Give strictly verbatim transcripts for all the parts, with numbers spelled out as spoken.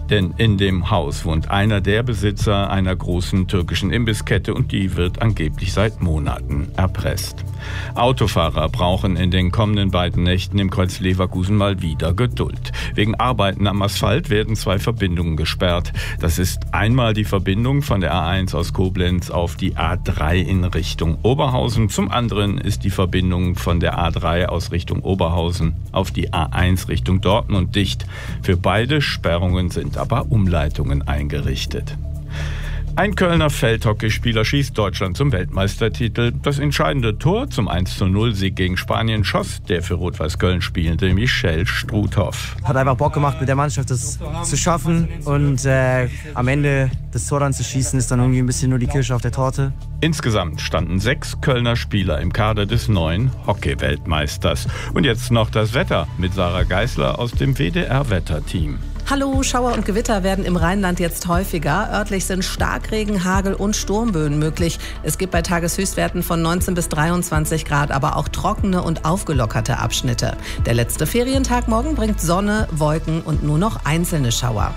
Denn in dem Haus wohnt einer der Besitzer einer großen türkischen Imbisskette und die wird angeblich seit Monaten erpresst. Autofahrer brauchen in den kommenden beiden Nächten im Kreuz Leverkusen mal wieder Geduld. Wegen Arbeiten am Asphalt werden zwei Verbindungen gesperrt. Das ist einmal die Verbindung von der A eins aus Koblenz auf die A drei in Richtung Oberhausen. Zum anderen ist die Verbindung von der A drei aus Richtung Oberhausen auf die A eins Richtung Dortmund dicht. Für beide Sperrungen sind aber Umleitungen eingerichtet. Ein Kölner Feldhockeyspieler schießt Deutschland zum Weltmeistertitel. Das entscheidende Tor zum eins zu null Sieg gegen Spanien schoss der für Rot-Weiß Köln spielende Michel Struthoff. Hat einfach Bock gemacht, mit der Mannschaft das zu schaffen und äh, am Ende das Tor dann zu schießen, ist dann irgendwie ein bisschen nur die Kirsche auf der Torte. Insgesamt standen sechs Kölner Spieler im Kader des neuen Hockey-Weltmeisters. Und jetzt noch das Wetter mit Sarah Geisler aus dem W D R-Wetterteam. Hallo, Schauer und Gewitter werden im Rheinland jetzt häufiger. Örtlich sind Starkregen, Hagel und Sturmböen möglich. Es gibt bei Tageshöchstwerten von neunzehn bis dreiundzwanzig Grad, aber auch trockene und aufgelockerte Abschnitte. Der letzte Ferientag morgen bringt Sonne, Wolken und nur noch einzelne Schauer.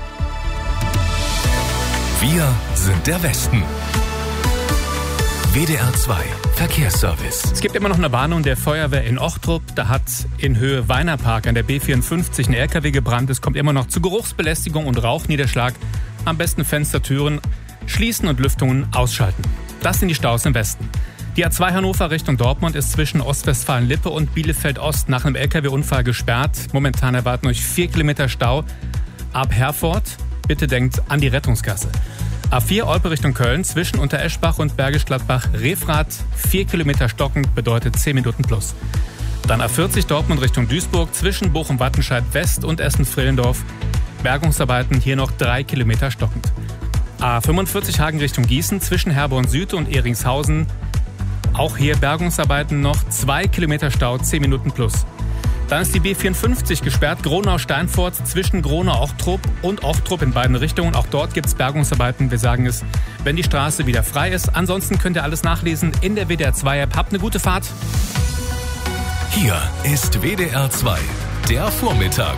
Wir sind der Westen. W D R zwei Verkehrsservice. Es gibt immer noch eine Warnung der Feuerwehr in Ochtrup. Da hat in Höhe Weinerpark an der B vierundfünfzig ein L K W gebrannt. Es kommt immer noch zu Geruchsbelästigung und Rauchniederschlag. Am besten Fenster, Türen schließen und Lüftungen ausschalten. Das sind die Staus im Westen. Die A zwei Hannover Richtung Dortmund ist zwischen Ostwestfalen-Lippe und Bielefeld-Ost nach einem L K W-Unfall gesperrt. Momentan erwarten euch vier Kilometer Stau. Ab Herford bitte denkt an die Rettungsgasse. A vier Olpe Richtung Köln zwischen Untereschbach und Bergisch Gladbach-Refrath. vier Kilometer stockend bedeutet zehn Minuten plus. Dann A vierzig Dortmund Richtung Duisburg zwischen Bochum-Wattenscheid West und Essen-Frillendorf. Bergungsarbeiten hier noch drei Kilometer stockend. A fünfundvierzig Hagen Richtung Gießen zwischen Herborn Süd und Eringshausen. Auch hier Bergungsarbeiten noch zwei Kilometer Stau, zehn Minuten plus. Dann ist die B vierundfünfzig gesperrt, Gronau-Steinfurt zwischen Gronau-Ochtrup und Ochtrup in beiden Richtungen. Auch dort gibt es Bergungsarbeiten. Wir sagen es, wenn die Straße wieder frei ist. Ansonsten könnt ihr alles nachlesen in der W D R zwei App. Habt eine gute Fahrt. Hier ist W D R zwei, der Vormittag.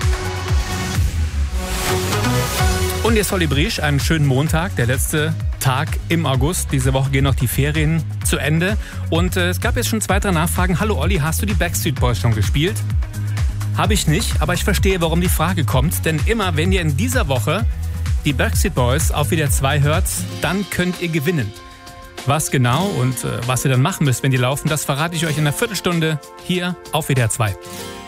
Und jetzt Olli Briesch, einen schönen Montag, der letzte Tag im August. Diese Woche gehen noch die Ferien zu Ende. Und äh, es gab jetzt schon zwei, drei Nachfragen. Hallo Olli, hast du die Backstreet Boys schon gespielt? Habe ich nicht, aber ich verstehe, warum die Frage kommt. Denn immer, wenn ihr in dieser Woche die Backstreet Boys auf W D R zwei hört, dann könnt ihr gewinnen. Was genau und äh, was ihr dann machen müsst, wenn die laufen, das verrate ich euch in einer Viertelstunde hier auf W D R zwei.